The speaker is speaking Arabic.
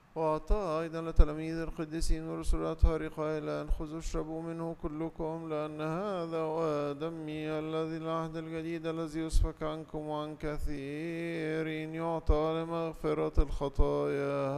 وأعطى أيضا لتلاميذ القديسين والرسل الأطهار قائلا خذوا اشربوا منه كلكم لأن هذا هو دمي الذي العهد الجديد الذي يسفك عنكم وعن كثيرين يعطى لمغفرة الخطايا.